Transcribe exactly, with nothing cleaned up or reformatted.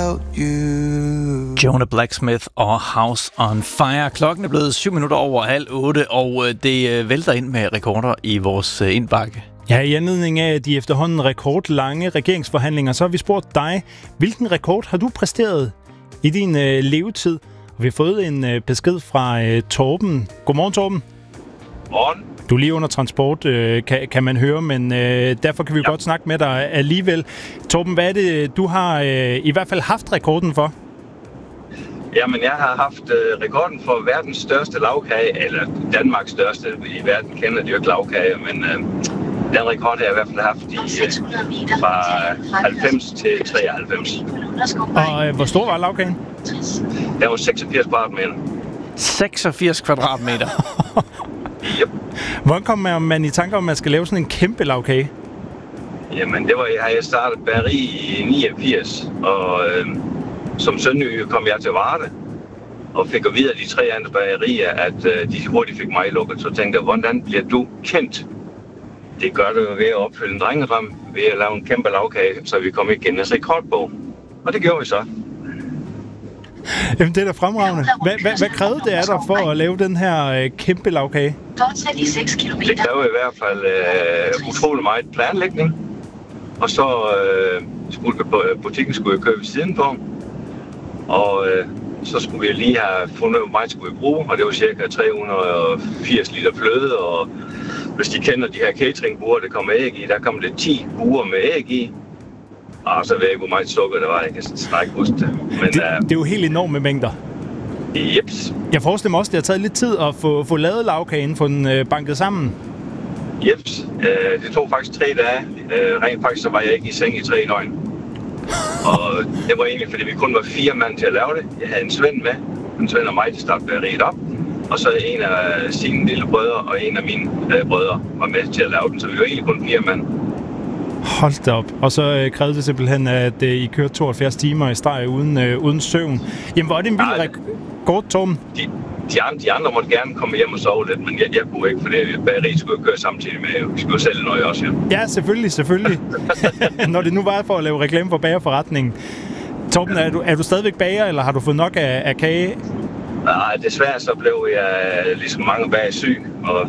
without you. Jonah Blacksmith og House on Fire. Klokken er blevet syv minutter over halv otte, og det vælter ind med rekorder i vores indbakke. Ja, i anledning af de efterhånden rekordlange regeringsforhandlinger, så har vi spurgt dig, hvilken rekord har du præsteret i din øh, levetid? Og vi har fået en øh, besked fra øh, Torben. Godmorgen, Torben. Morgen. Du er lige under transport, øh, kan, kan man høre, men øh, derfor kan vi ja. godt snakke med dig alligevel. Torben, hvad er det, du har øh, i hvert fald haft rekorden for? Jamen, jeg har haft øh, rekorden for verdens største lavkage, eller Danmarks største. I verden kender de jo ikke lavkage, men øh, den rekord har jeg i hvert fald haft i, øh, fra halvfems til treoghalvfems. Og øh, hvor stor var lavkagen? Den var seksogfirs kvadratmeter. seksogfirs kvadratmeter? Yep. Hvordan kommer man i tanker om, at man skal lave sådan en kæmpe lavkage? Jamen, det var, jeg, jeg startet bageri i niogfirs, og øh, som sønderjyde kom jeg til Varde, og fik at vide af de tre andre bagerier, at øh, de hurtigt fik mig lukket. Så tænkte jeg, hvordan bliver du kendt? Det gør du ved at opfylde en drengedrøm, ved at lave en kæmpe lavkage, så vi kom igen i rekordbog. Og det gjorde vi så. Jamen, det er da fremragende. Hvad, hvad, hvad krævede det af dig for at lave den her øh, kæmpe lavkage? Det kræver i hvert fald øh, utrolig meget planlægning. Og så øh, skulle butikken skulle købe siden på. Og øh, så skulle vi lige have fundet, hvor meget skulle vi bruge. Og det var cirka tre hundrede og firs liter fløde. Og hvis de kender de her cateringbuer, der kommer æg i, der kommer det ti buer med æg i. Og så ved jeg ikke, hvor meget sukker der var. Jeg kan snart ikke huske det. Men, det, uh, det er jo helt enorme mængder. Jeps. Jeg forestiller mig også, det har taget lidt tid at få, få lavet lavkagen, få den øh, banket sammen. Jeps. Uh, det tog faktisk tre dage. Uh, rent faktisk så var jeg ikke i seng i tre døgn. Og det var egentlig, fordi vi kun var fire mand til at lave det. Jeg havde en Svend med. En Svend og mig, der startede bageriet op. Og så en af sine lille brødre og en af mine uh, brødre var med til at lave den. Så vi var egentlig kun fire mand. Hold da op. Og så øh, krævede det simpelthen, at øh, I kørte tooghalvfjerds timer i streg uden, øh, uden søvn. Jamen, hvor er det en vild rekord, Torben? De, de, andre, de andre måtte gerne komme hjem og sove lidt, men jeg, jeg kunne ikke, fordi bageriet skulle køre samtidig med, vi skulle sælge noget også. Ja, ja selvfølgelig, selvfølgelig. Når det nu var for at lave reklame for bagerforretningen. Torben, er du, er du stadigvæk bager, eller har du fået nok af, af kage? Nej, desværre så blev jeg ligesom mange bag syg, og